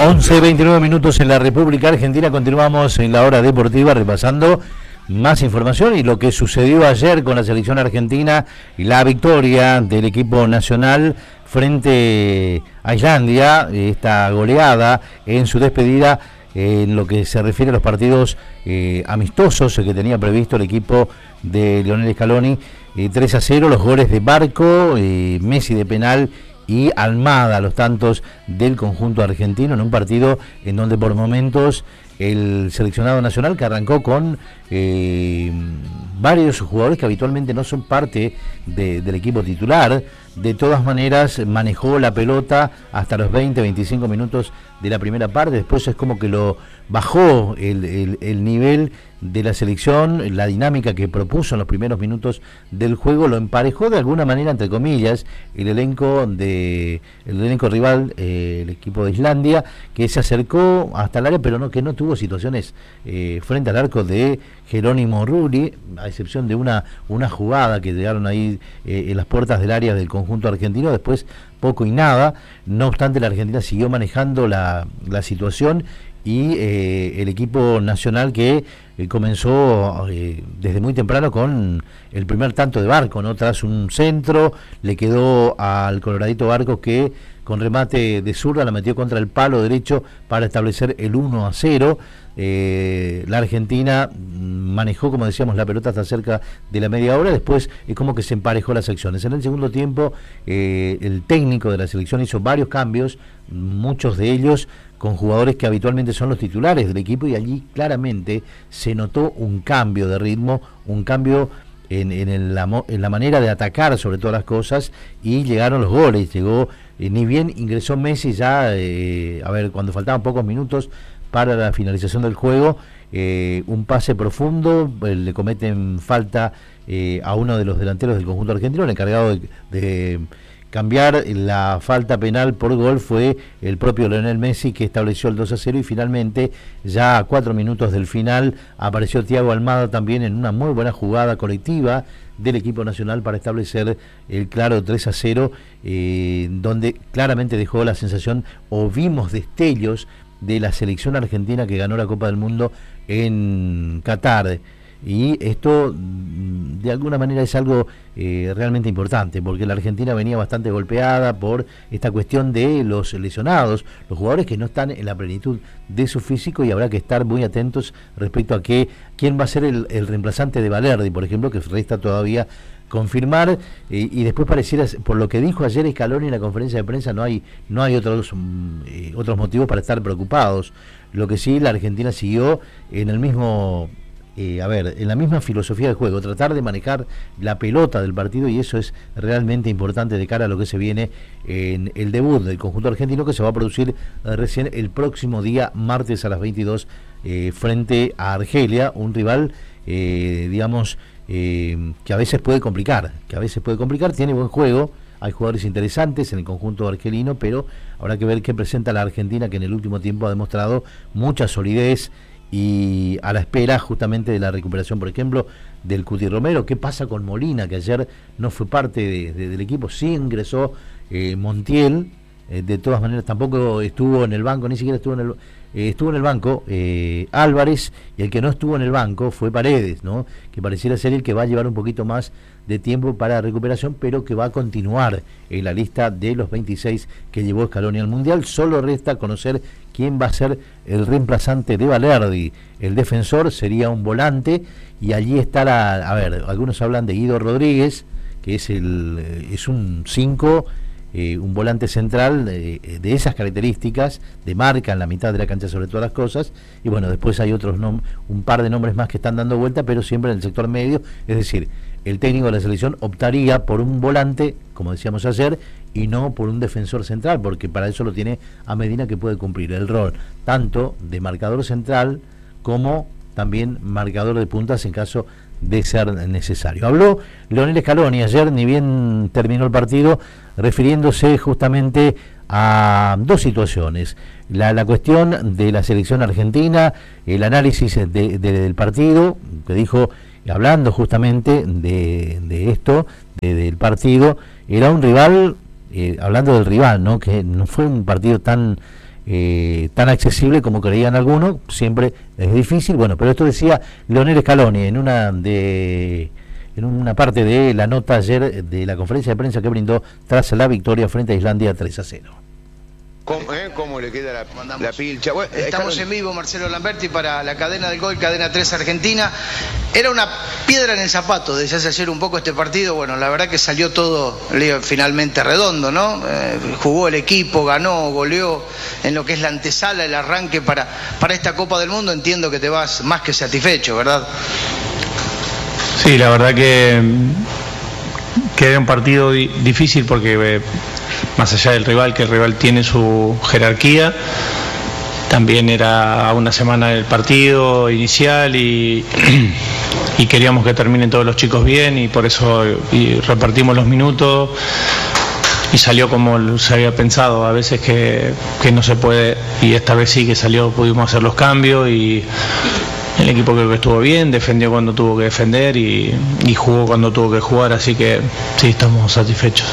11:29 minutos en la República Argentina. Continuamos en la hora deportiva repasando más información y lo que sucedió ayer con la selección argentina y la victoria del equipo nacional frente a Islandia, esta goleada en su despedida en lo que se refiere a los partidos amistosos que tenía previsto el equipo de Lionel Scaloni. 3-0, los goles de Barco, Messi de penal y Almada, los tantos del conjunto argentino, en un partido en donde por momentos el seleccionado nacional, que arrancó con varios jugadores que habitualmente no son parte del equipo titular, de todas maneras manejó la pelota hasta los 20-25 minutos de la primera parte. Después es como que lo bajó el nivel de la selección, la dinámica que propuso en los primeros minutos del juego, lo emparejó de alguna manera, entre comillas, el elenco rival, el equipo de Islandia, que se acercó hasta el área, pero que no tuvo situaciones frente al arco de Jerónimo Rulli, a excepción de una jugada que llegaron ahí en las puertas del área del conjunto argentino. Después poco y nada. No obstante, la Argentina siguió manejando la situación y el equipo nacional que comenzó desde muy temprano con el primer tanto de Barco, ¿no? Tras un centro, le quedó al coloradito Barco, que con remate de zurda la metió contra el palo derecho para establecer el 1-0. La Argentina manejó, como decíamos, la pelota hasta cerca de la media hora. Después es como que se emparejó las secciones. En el segundo tiempo el técnico de la selección hizo varios cambios, muchos de ellos con jugadores que habitualmente son los titulares del equipo, y allí claramente se notó un cambio de ritmo, un cambio en la manera de atacar sobre todas las cosas, y llegaron los goles. Llegó, ni bien ingresó Messi ya, cuando faltaban pocos minutos para la finalización del juego, un pase profundo, le cometen falta a uno de los delanteros del conjunto argentino. El encargado de cambiar la falta penal por gol fue el propio Lionel Messi, que estableció el 2-0, y finalmente, ya a 4 minutos del final, apareció Thiago Almada también en una muy buena jugada colectiva del equipo nacional para establecer el claro 3-0, donde claramente dejó la sensación, o vimos destellos de la selección argentina que ganó la Copa del Mundo en Qatar. Y esto de alguna manera es algo realmente importante, porque la Argentina venía bastante golpeada por esta cuestión de los lesionados, los jugadores que no están en la plenitud de su físico, y habrá que estar muy atentos respecto a quién va a ser el reemplazante de Valerdi, por ejemplo, que resta todavía confirmar. Y después pareciera, por lo que dijo ayer Scaloni en la conferencia de prensa, no hay otros motivos para estar preocupados. Lo que sí, la Argentina siguió en el mismo en la misma filosofía de juego, tratar de manejar la pelota del partido, y eso es realmente importante de cara a lo que se viene en el debut del conjunto argentino, que se va a producir recién el próximo día martes a las 22 frente a Argelia, un rival que a veces puede complicar, tiene buen juego. Hay jugadores interesantes en el conjunto argelino, pero habrá que ver qué presenta la Argentina, que en el último tiempo ha demostrado mucha solidez, y a la espera justamente de la recuperación, por ejemplo, del Cuti Romero. ¿Qué pasa con Molina, que ayer no fue parte del equipo? Sí ingresó Montiel, de todas maneras tampoco estuvo en el banco, ni siquiera estuvo en el banco Álvarez, y el que no estuvo en el banco fue Paredes, ¿no? Que pareciera ser el que va a llevar un poquito más de tiempo para recuperación, pero que va a continuar en la lista de los 26 que llevó Scaloni al Mundial. Solo resta conocer quién va a ser el reemplazante de Valerdi. El defensor sería un volante, y allí está algunos hablan de Guido Rodríguez, que es un 5, un volante central de esas características, de marca en la mitad de la cancha sobre todas las cosas. Y bueno, después hay un par de nombres más que están dando vuelta, pero siempre en el sector medio. Es decir, el técnico de la selección optaría por un volante, como decíamos ayer, y no por un defensor central, porque para eso lo tiene a Medina, que puede cumplir el rol tanto de marcador central como también marcador de puntas en caso de ser necesario. Habló Lionel Scaloni ayer, ni bien terminó el partido, refiriéndose justamente a dos situaciones: la cuestión de la selección argentina, el análisis del partido, que dijo, hablando justamente de esto, del partido, era un rival, hablando del rival, ¿no? Que no fue un partido tan tan accesible como creían algunos, siempre es difícil. Bueno, pero esto decía Leonel Scaloni en una parte de la nota ayer de la conferencia de prensa que brindó tras la victoria frente a Islandia 3-0. ¿Cómo le queda la pilcha? Bueno, estamos en vivo, Marcelo Lamberti, para la cadena del gol, cadena 3 Argentina. Era una piedra en el zapato, desde hace ayer un poco este partido. Bueno, la verdad que salió todo finalmente redondo, ¿no? Jugó el equipo, ganó, goleó en lo que es la antesala, el arranque para esta Copa del Mundo. Entiendo que te vas más que satisfecho, ¿verdad? Sí, la verdad que era un partido difícil porque más allá del rival, que el rival tiene su jerarquía, también era una semana del partido inicial y queríamos que terminen todos los chicos bien y por eso repartimos los minutos y salió como se había pensado. A veces que no se puede, y esta vez sí que salió, pudimos hacer los cambios y el equipo creo que estuvo bien, defendió cuando tuvo que defender y jugó cuando tuvo que jugar, así que sí, estamos satisfechos.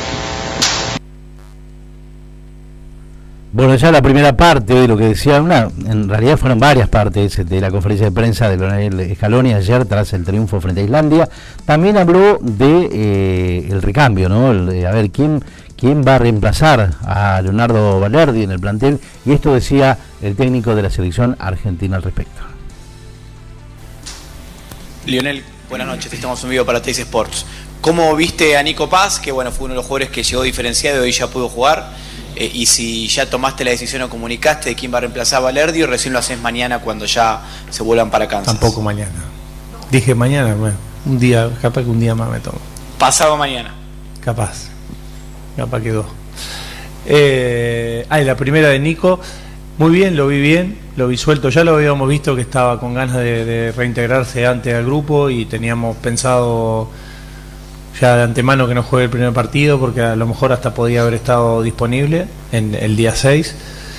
Bueno, ya la primera parte de lo que decía, en realidad fueron varias partes de la conferencia de prensa de Leonel Scaloni ayer tras el triunfo frente a Islandia. También habló de el recambio, ¿no? A ver, ¿quién va a reemplazar a Leonardo Balerdi en el plantel? Y esto decía el técnico de la selección argentina al respecto. Lionel, buenas noches, estamos en vivo para Teis Sports. ¿Cómo viste a Nico Paz, que bueno, fue uno de los jugadores que llegó diferenciado y hoy ya pudo jugar? Y si ya tomaste la decisión o comunicaste de quién va a reemplazar a Balerdi, o recién lo haces mañana cuando ya se vuelvan para Kansas. Tampoco mañana. Dije mañana, bueno, un día, capaz que un día más me tomo. Pasado mañana. Capaz que dos. La primera de Nico, muy bien, lo vi suelto, ya lo habíamos visto que estaba con ganas de reintegrarse antes al grupo y teníamos pensado ya de antemano que no juegue el primer partido porque a lo mejor hasta podía haber estado disponible en el día 6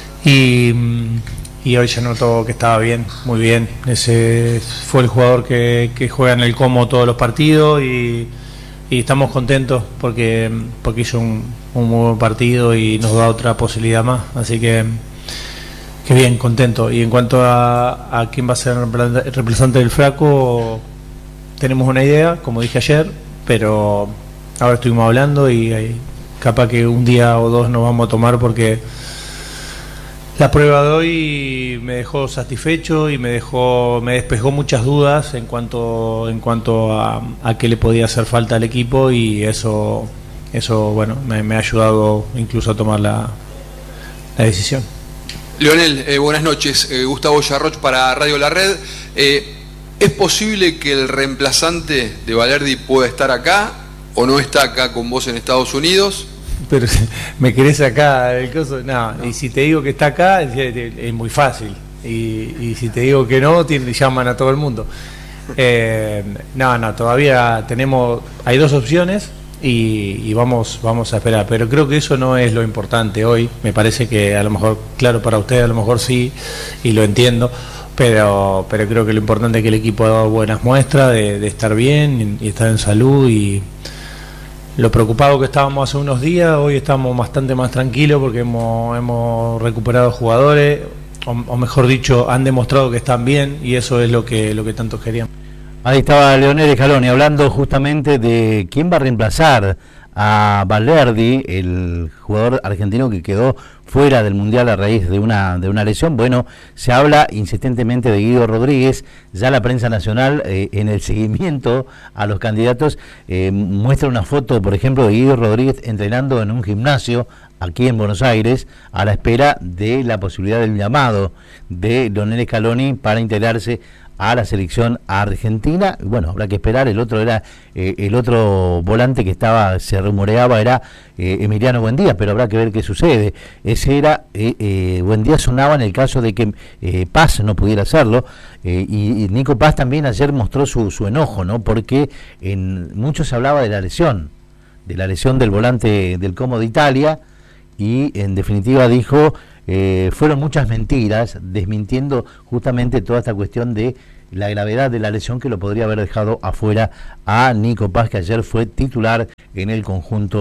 y hoy se notó que estaba bien, muy bien. Ese fue el jugador que juega en el Como todos los partidos y estamos contentos porque hizo un muy buen partido y nos da otra posibilidad más, así que bien, contento. Y en cuanto a quién va a ser el reemplazante del Flaco, tenemos una idea, como dije ayer, pero ahora estuvimos hablando y capaz que un día o dos nos vamos a tomar porque la prueba de hoy me dejó satisfecho y me despejó muchas dudas en cuanto a qué le podía hacer falta al equipo y eso bueno, me ha ayudado incluso a tomar la decisión. Leonel, buenas noches. Gustavo Yarroch para Radio La Red. ¿Es posible que el reemplazante de Balerdi pueda estar acá o no está acá con vos en Estados Unidos? Pero me querés acá el coso, no, y si te digo que está acá es muy fácil y si te digo que no, llaman a todo el mundo. No, todavía hay dos opciones y vamos a esperar, pero creo que eso no es lo importante hoy. Me parece que a lo mejor, claro, para usted a lo mejor sí, y lo entiendo, pero creo que lo importante es que el equipo ha dado buenas muestras de estar bien y estar en salud, y lo preocupado que estábamos hace unos días, hoy estamos bastante más tranquilos porque hemos recuperado jugadores, o mejor dicho, han demostrado que están bien, y eso es lo que tanto queríamos. Ahí estaba Leonel Scaloni hablando justamente de quién va a reemplazar a Balerdi, el jugador argentino que quedó fuera del Mundial a raíz de una lesión. Bueno, se habla insistentemente de Guido Rodríguez. Ya la prensa nacional, en el seguimiento a los candidatos, muestra una foto, por ejemplo, de Guido Rodríguez entrenando en un gimnasio aquí en Buenos Aires, a la espera de la posibilidad del llamado de Leonel Scaloni para integrarse a la selección argentina. Bueno, habrá que esperar. El otro era el otro volante que se rumoreaba era Emiliano Buendía, pero habrá que ver qué sucede. Ese era Buendía, sonaba en el caso de que Paz no pudiera hacerlo, y Nico Paz también ayer mostró su enojo, ¿no? Porque mucho se hablaba de la lesión del volante del Como de Italia, y en definitiva dijo fueron muchas mentiras, desmintiendo justamente toda esta cuestión de la gravedad de la lesión que lo podría haber dejado afuera a Nico Paz, que ayer fue titular en el conjunto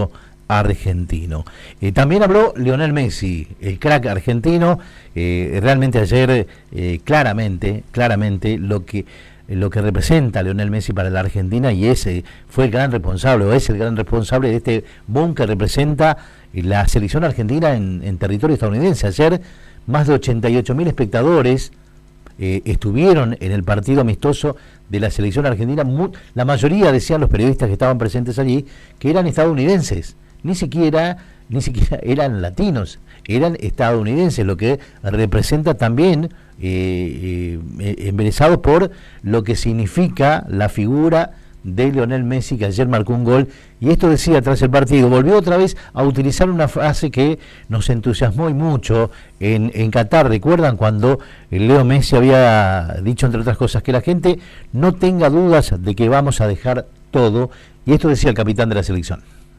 argentino. También habló Lionel Messi, el crack argentino. Realmente ayer claramente lo que representa Lionel Messi para la Argentina, y ese fue el gran responsable, o es el gran responsable de este boom que representa la selección argentina en territorio estadounidense. Ayer más de 88.000 espectadores estuvieron en el partido amistoso de la selección argentina. La mayoría, decían los periodistas que estaban presentes allí, que eran estadounidenses, ni siquiera eran latinos, eran estadounidenses, lo que representa también embelesados por lo que significa la figura de Lionel Messi, que ayer marcó un gol. Y esto decía tras el partido, volvió otra vez a utilizar una frase que nos entusiasmó y mucho en Qatar. ¿Recuerdan cuando Leo Messi había dicho, entre otras cosas, que la gente no tenga dudas de que vamos a dejar todo? Y esto decía el capitán de la selección.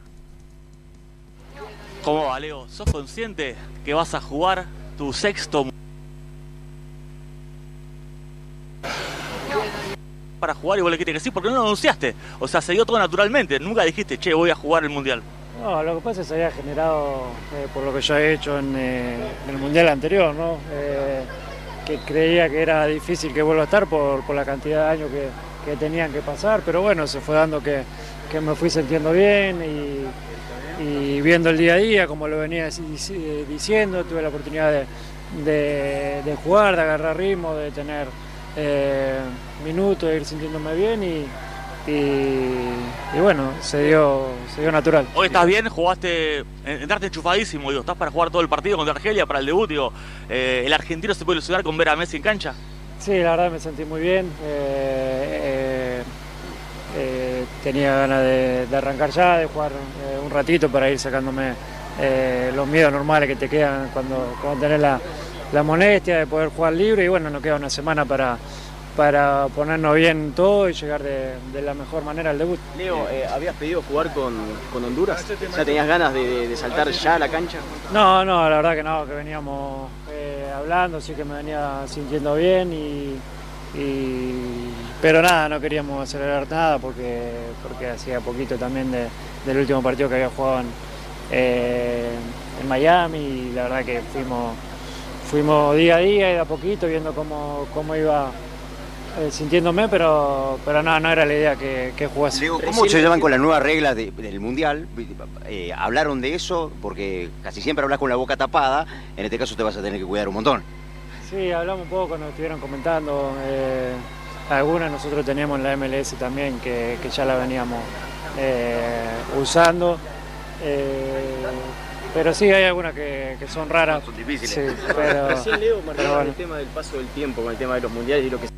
¿Cómo va, Leo? ¿Sos consciente que vas a jugar tu sexto para jugar y vos le dijiste que sí? Porque no lo anunciaste. O sea, se dio todo naturalmente. Nunca dijiste, che, voy a jugar el Mundial. No, lo que pasa es que se había generado por lo que yo he hecho en el Mundial anterior, ¿no? Que creía que era difícil que vuelva a estar por la cantidad de años que tenían que pasar, pero bueno, se fue dando que me fui sintiendo bien y viendo el día a día, como lo venía diciendo, tuve la oportunidad de jugar, de agarrar ritmo, de tener minutos, de ir sintiéndome bien y bueno, se dio natural. Hoy estás bien, jugaste, entraste enchufadísimo, digo, estás para jugar todo el partido contra Argelia, para el debut, digo, ¿el argentino se puede ilusionar con ver a Messi en cancha? Sí, la verdad me sentí muy bien, tenía ganas de arrancar ya, de jugar un ratito para ir sacándome los miedos normales que te quedan cuando tenés la molestia de poder jugar libre, y bueno, nos queda una semana para ponernos bien todo y llegar de la mejor manera al debut. Leo, ¿habías pedido jugar con Honduras? ¿Ya tenías ganas de saltar ya a la cancha? No, la verdad que no, que veníamos hablando, sí que me venía sintiendo bien pero nada, no queríamos acelerar nada porque hacía poquito también del último partido que había jugado en Miami, y la verdad que fuimos día a día y de a poquito viendo cómo iba sintiéndome, pero no era la idea que jugase. Digo, ¿cómo se llevan con las nuevas reglas del Mundial? ¿Hablaron de eso? Porque casi siempre hablas con la boca tapada, en este caso te vas a tener que cuidar un montón. Sí, hablamos un poco, nos estuvieron comentando, algunas nosotros teníamos en la MLS también, que ya la veníamos usando, pero sí hay algunas que son raras. Son difíciles. Sí, pero recién Leo marcaba el tema del paso del tiempo, con el tema de los mundiales y lo que...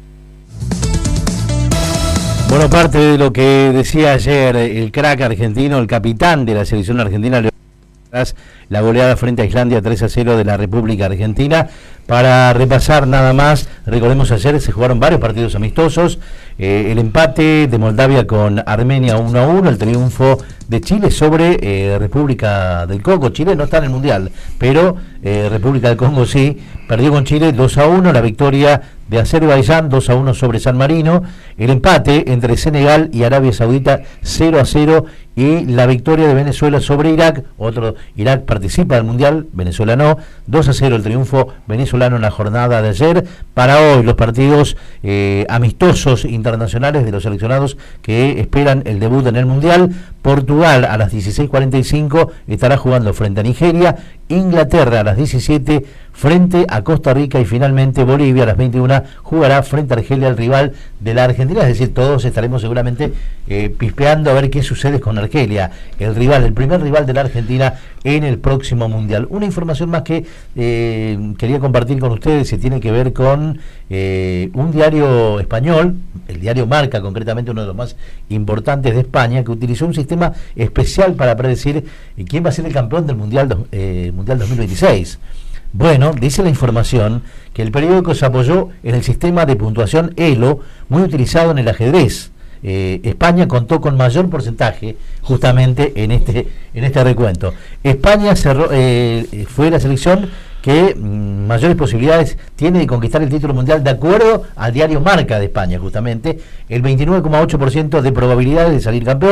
Bueno, parte de lo que decía ayer el crack argentino, el capitán de la selección argentina, la goleada frente a Islandia 3-0 de la República Argentina. Para repasar nada más, recordemos ayer se jugaron varios partidos amistosos, el empate de Moldavia con Armenia 1-1, el triunfo de Chile sobre República del Congo. Chile no está en el Mundial, pero República del Congo sí, perdió con Chile 2-1, la victoria de Azerbaiyán 2-1 sobre San Marino, el empate entre Senegal y Arabia Saudita 0-0, y la victoria de Venezuela sobre Irak. Irak participa del Mundial, Venezuela no, 2-0 el triunfo venezolano en la jornada de ayer. Para hoy los partidos amistosos internacionales de los seleccionados que esperan el debut en el Mundial. Portugal a las 16:45 estará jugando frente a Nigeria, Inglaterra a las 17 frente a Costa Rica, y finalmente Bolivia a las 21 jugará frente a Argelia, el rival de la Argentina. Es decir, todos estaremos seguramente pispeando a ver qué sucede con Argelia, el primer rival de la Argentina en el próximo Mundial. Una información más que quería compartir con ustedes, se tiene que ver con un diario español, el diario Marca, concretamente uno de los más importantes de España, que utilizó un sistema especial para predecir quién va a ser el campeón del Mundial 2026. Bueno, dice la información que el periódico se apoyó en el sistema de puntuación ELO, muy utilizado en el ajedrez. España contó con mayor porcentaje justamente en este recuento. España fue la selección que mayores posibilidades tiene de conquistar el título mundial, de acuerdo al diario Marca de España, justamente el 29,8% de probabilidades de salir campeón.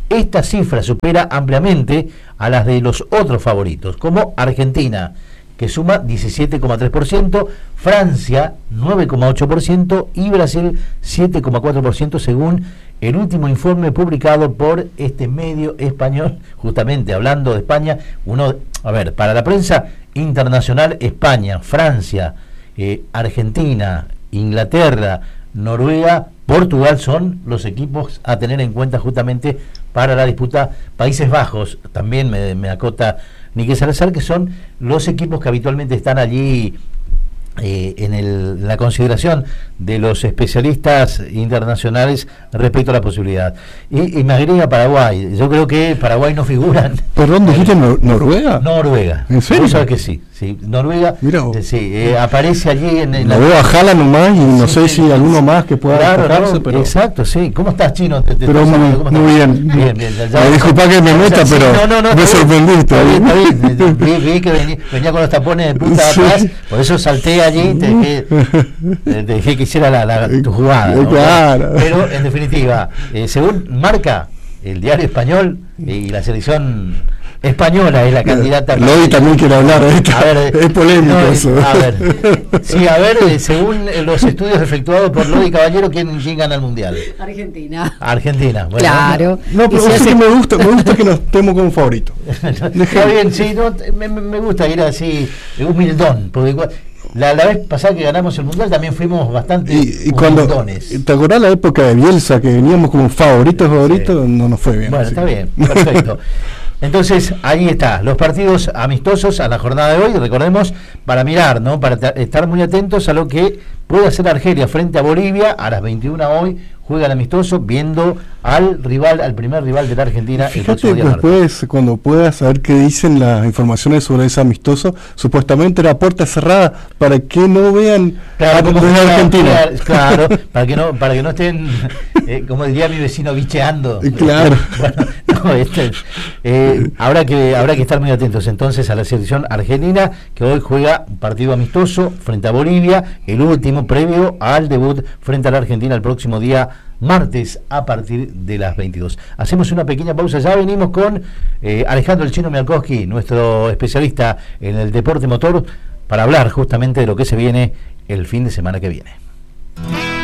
Esta cifra supera ampliamente a las de los otros favoritos, como Argentina, que suma 17,3%, Francia 9,8% y Brasil 7,4%, según el último informe publicado por este medio español, justamente hablando de España. Para la prensa internacional, España, Francia, Argentina, Inglaterra, Noruega, Portugal son los equipos a tener en cuenta justamente para la disputa. Países Bajos, también me acota Nique Salazar, que son los equipos que habitualmente están allí en la consideración de los especialistas internacionales respecto a la posibilidad. Y me agrega Paraguay. Yo creo que Paraguay no figuran. ¿Perdón, dijiste Noruega? Noruega. ¿En serio? Vos sabés que sí. Sí, Noruega aparece allí en la veo a Jala nomás y no sé si alguno más que pueda destacarse, pero... Exacto, sí. ¿Cómo estás, Chino? Pero muy bien. Disculpa que me meta, pero me sorprendiste. Está bien. Vi que venía con los tapones de punta atrás, por eso salté allí y te dejé que hiciera tu jugada, ¿no? Claro. Pero, en definitiva, según marca el diario español y la selección española es la candidata. Lodi también quiere hablar de esto. Es polémico eso. Según los estudios efectuados por Lodi Caballero, ¿quién gana el mundial? Argentina. Bueno, claro. No, pero sí que me gusta que nos estemos como favoritos. Está bien, sí, me gusta ir así, humildón, porque la vez pasada que ganamos el mundial también fuimos bastante humildones. ¿Te acordás la época de Bielsa que veníamos como favoritos? Sí. No nos fue bien. Bueno, está bien, perfecto. Entonces, ahí está, los partidos amistosos a la jornada de hoy, recordemos, para mirar, ¿no? Para estar muy atentos a lo que puede hacer Argelia frente a Bolivia. A las 21 hoy juega el amistoso, viendo al primer rival de la Argentina. Fíjate, después, cuando puedas saber qué dicen las informaciones sobre ese amistoso, supuestamente era puerta cerrada para que no vean a la Argentina. Claro, para que no estén, como diría mi vecino, bicheando. Claro. Habrá que estar muy atentos entonces a la selección argentina, que hoy juega un partido amistoso frente a Bolivia, el último previo al debut frente a la Argentina el próximo día martes a partir de las 22. Hacemos una pequeña pausa, ya venimos con Alejandro El Chino Mialkowski, nuestro especialista en el deporte motor, para hablar justamente de lo que se viene el fin de semana que viene.